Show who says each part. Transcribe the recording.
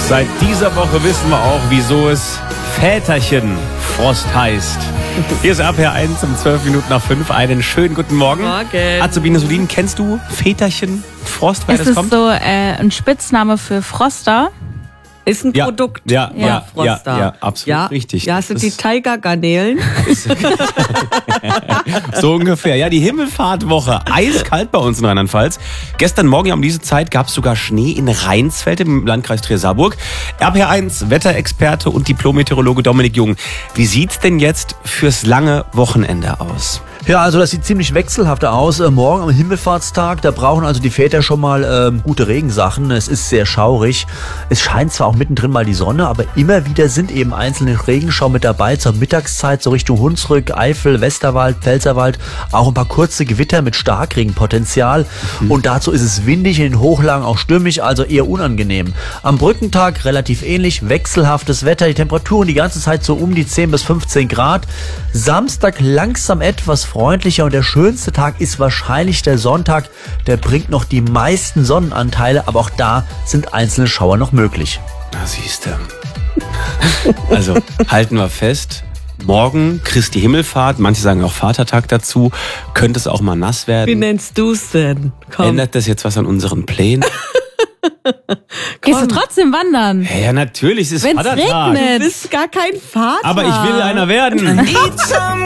Speaker 1: Seit dieser Woche wissen wir auch, wieso es Väterchen-Frost heißt. Hier ist RPR1 um 12 Minuten nach 5. Einen schönen guten Morgen.
Speaker 2: Morgen.
Speaker 1: Azubine Solin, kennst du Väterchen-Frost?
Speaker 3: Ist es so ein Spitzname für Froster?
Speaker 2: Ist ein
Speaker 1: Ja,
Speaker 2: Produkt.
Speaker 1: ja,
Speaker 2: Froster.
Speaker 1: ja, absolut richtig.
Speaker 2: Ja, sind die
Speaker 1: Das-
Speaker 2: Tigergarnelen.
Speaker 1: So ungefähr. Ja, die Himmelfahrtwoche. Eiskalt bei uns in Rheinland-Pfalz. Gestern Morgen um diese Zeit gab es sogar Schnee in Rheinsfeld im Landkreis Trier-Saarburg. RPR1 Wetterexperte und Diplom-Meteorologe Dominik Jung. Wie sieht's denn jetzt fürs lange Wochenende aus?
Speaker 4: Ja, also das sieht ziemlich wechselhaft aus. Morgen am Himmelfahrtstag, da brauchen also die Väter schon mal gute Regensachen. Es ist sehr schaurig. Es scheint zwar auch mittendrin mal die Sonne, aber immer wieder sind eben einzelne Regenschauer mit dabei zur Mittagszeit, so Richtung Hunsrück, Eifel, Westerwald, Pfälzerwald. Auch ein paar kurze Gewitter mit Starkregenpotenzial. Und dazu ist es windig, in den Hochlagen auch stürmisch, also eher unangenehm. Am Brückentag relativ ähnlich, wechselhaftes Wetter, die Temperaturen die ganze Zeit so um die 10 bis 15 Grad. Samstag langsam etwas freundlicher und der schönste Tag ist wahrscheinlich der Sonntag. Der bringt noch die meisten Sonnenanteile, aber auch da sind einzelne Schauer noch möglich.
Speaker 1: Na, siehste. Also, halten wir fest. Morgen Christi Himmelfahrt, manche sagen auch Vatertag dazu, könnte es auch mal nass
Speaker 2: Wie
Speaker 1: werden.
Speaker 2: nennst du's denn? Komm.
Speaker 1: Ändert das jetzt was an unseren Plänen?
Speaker 3: Gehst du trotzdem wandern?
Speaker 1: Ja, natürlich, es ist
Speaker 3: Wenn's
Speaker 1: Vatertag.
Speaker 3: regnet.
Speaker 2: Du bist gar kein Vater.
Speaker 1: Aber ich will einer werden.